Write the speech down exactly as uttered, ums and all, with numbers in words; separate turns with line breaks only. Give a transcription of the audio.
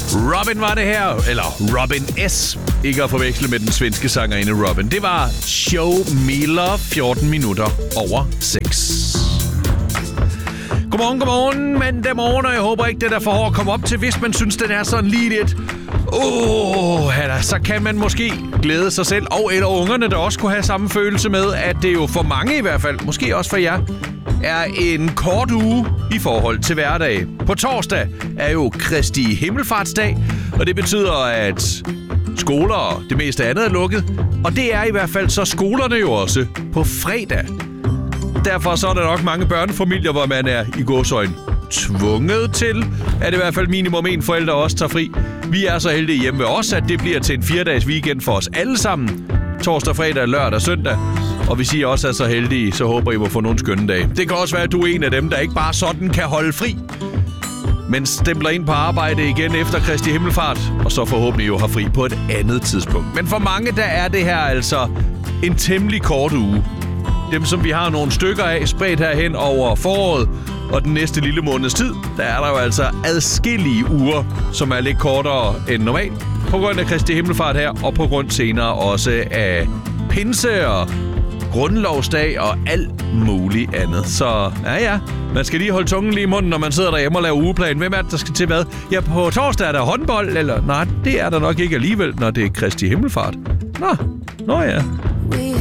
Robin var det her, eller Robin S. Ikke at forveksle med den svenske sangerinde Robin. Det var Show Me Love, fjorten minutter over seks. Godmorgen, godmorgen, mandag morgen, og jeg håber ikke, det er for hårdt at komme op til, hvis man synes, den er sådan lige lidt... Åh, oh, så kan man måske glæde sig selv, og eller ungerne, der også kunne have samme følelse med, at det jo for mange i hvert fald, måske også for jer, er en kort uge i forhold til hverdag. På torsdag er jo Kristi Himmelfartsdag, og det betyder, at skoler og det meste andet er lukket. Og det er i hvert fald så skolerne jo også på fredag. Derfor så er der nok mange børnefamilier, hvor man er i gåseøjne tvunget til, at i hvert fald minimum en forælder også tager fri. Vi er så heldige hjemme ved os, at det bliver til en fire-dages weekend for os alle sammen. Torsdag, fredag, lørdag og søndag. Og hvis I også er så heldige, så håber I må få nogle skønne dage. Det kan også være, at du er en af dem, der ikke bare sådan kan holde fri, men stempler ind på arbejde igen efter Kristi Himmelfart, og så forhåbentlig jo har fri på et andet tidspunkt. Men for mange, der er det her altså en temmelig kort uge. Dem, som vi har nogle stykker af, spredt herhen over foråret og den næste lille måneds tid, der er der jo altså adskillige uger, som er lidt kortere end normalt. På grund af Kristi Himmelfart her, og på grund senere også af pinse og grundlovsdag og alt muligt andet. Så ja, ja. Man skal lige holde tungen lige i munden, når man sidder derhjemme og laver ugeplan. Hvem er det, der skal til hvad? Ja, på torsdag er der håndbold, eller nej, det er der nok ikke alligevel, når det er Kristi Himmelfart. Nå, nå ja.